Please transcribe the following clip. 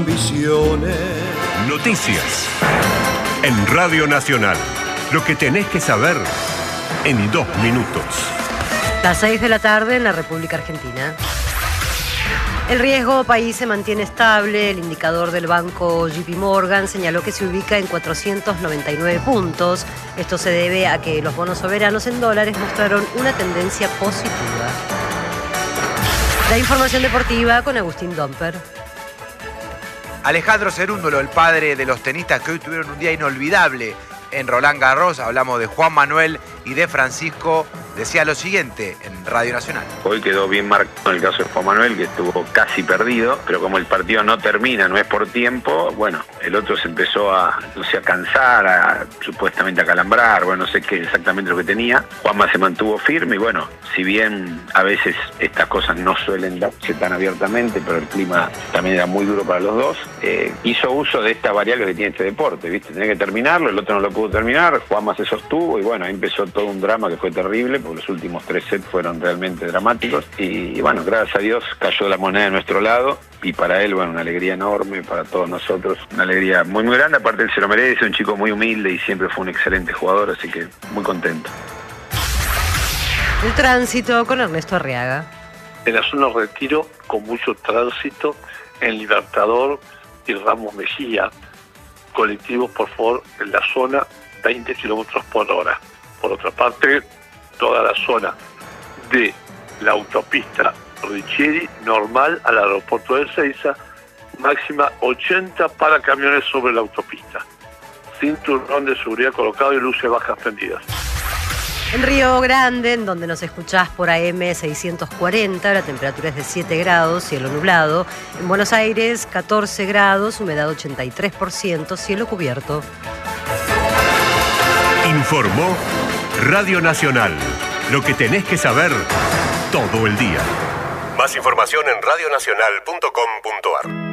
ambiciones. Noticias en Radio Nacional. Lo que tenés que saber en 2 minutos. Las 6 de la tarde en la República Argentina. El riesgo país se mantiene estable. El indicador del banco JP Morgan señaló que se ubica en 499 puntos. Esto se debe a que los bonos soberanos en dólares mostraron una tendencia positiva. La información deportiva con Agustín Domper. Alejandro Cerúndolo, el padre de los tenistas que hoy tuvieron un día inolvidable en Roland Garros, hablamos de Juan Manuel y de Francisco, decía lo siguiente en Radio Nacional. Hoy quedó bien marcado en el caso de Juan Manuel, que estuvo casi perdido, pero como el partido no termina, no es por tiempo, bueno, el otro se empezó a cansar, supuestamente a calambrar, bueno, no sé qué exactamente lo que tenía. Juanma se mantuvo firme y bueno, si bien a veces estas cosas no suelen darse tan abiertamente, pero el clima también era muy duro para los dos, hizo uso de esta variable que tiene este deporte, ¿viste? Tenía que terminarlo, el otro no lo pudo terminar, Juanma se sostuvo y bueno, ahí empezó todo un drama que fue terrible, porque los últimos 3 sets fueron realmente dramáticos y bueno, gracias a Dios cayó la moneda de nuestro lado y para él, bueno, una alegría enorme, para todos nosotros, una alegría muy muy grande, aparte él se lo merece, es un chico muy humilde y siempre fue un excelente jugador, así que muy contento. El tránsito con Ernesto Arriaga. En la zona Retiro, con mucho tránsito, en Libertador y Ramos Mejía, colectivos por favor en la zona 20 kilómetros por hora. Por otra parte, toda la zona de la autopista Richieri, normal al aeropuerto de Ezeiza, máxima 80 para camiones sobre la autopista. Cinturón de seguridad colocado y luces bajas prendidas. En Río Grande, en donde nos escuchás por AM 640, la temperatura es de 7 grados, cielo nublado. En Buenos Aires, 14 grados, humedad 83%, cielo cubierto. Informó Radio Nacional. Lo que tenés que saber todo el día. Más información en radionacional.com.ar.